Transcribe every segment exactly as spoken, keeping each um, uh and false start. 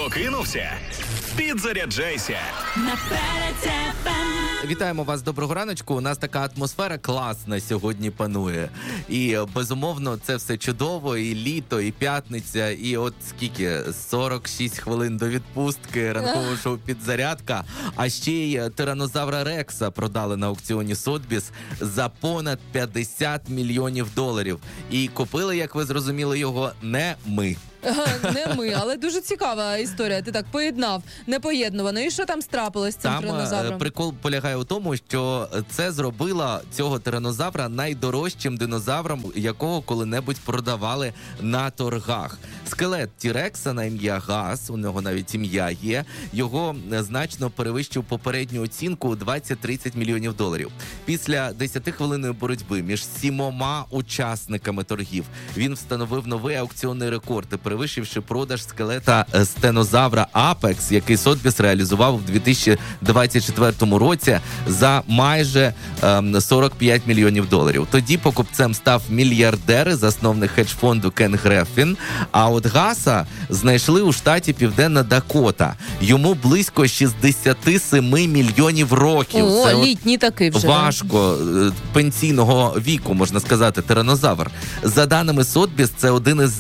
Прокинувся? Підзаряджайся. Вітаємо вас, доброго раночку. У нас така атмосфера класна сьогодні панує. І, безумовно, це все чудово, і літо, і п'ятниця, і от скільки? сорок шість хвилин до відпустки, ранкового шоу «Підзарядка». А ще й тиранозавра Рекса продали на аукціоні Сотбіс за понад п'ятдесят мільйонів доларів. І купили, як ви зрозуміли, його не ми. Не ми, але дуже цікава історія. Ти так поєднав непоєднувано. І що там страпилось з цим там тиранозавром? Прикол полягає у тому, що це зробило цього тиранозавра найдорожчим динозавром, якого коли-небудь продавали на торгах. Скелет Тірекса на ім'я Гас, у нього навіть ім'я є, його значно перевищив попередню оцінку у двадцять-тридцять мільйонів доларів. Після десятихвилинної боротьби між сімома учасниками торгів він встановив новий аукціонний рекорд, перевищивши продаж скелета стенозавра Апекс, який Сотбіс реалізував у дві тисячі двадцять четвертому році за майже ем, сорок п'ять мільйонів доларів. Тоді покупцем став мільярдер, засновник хедж-фонду Кен Греффін, а от Гаса знайшли у штаті Південна Дакота. Йому близько шістдесят сім мільйонів років. О, Це літній такий вже. Важко, пенсійного віку, можна сказати, тиранозавр. За даними Сотбіс, це один із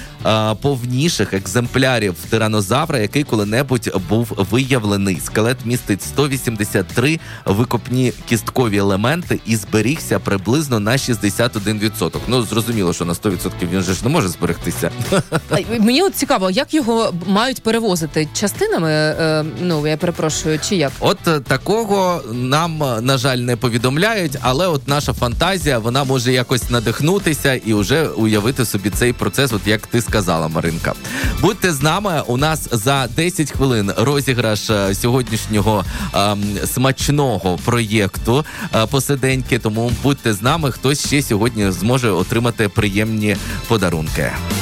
найповніших екземплярів тиранозавра, який коли-небудь був виявлений. Скелет містить сто вісімдесят три викопні кісткові елементи і зберігся приблизно на шістдесят один відсоток. Ну, зрозуміло, що на сто відсотків він же ж не може зберегтися. Мені от цікаво, як його мають перевозити? Частинами, е, ну, я перепрошую, чи як? От такого нам, на жаль, не повідомляють, але от наша фантазія, вона може якось надихнутися і вже уявити собі цей процес, от як ти сказала, Маринка. Будьте з нами, у нас за десять хвилин розіграш сьогоднішнього ем, смачного проєкту е, посиденьки, тому будьте з нами, хтось ще сьогодні зможе отримати приємні подарунки.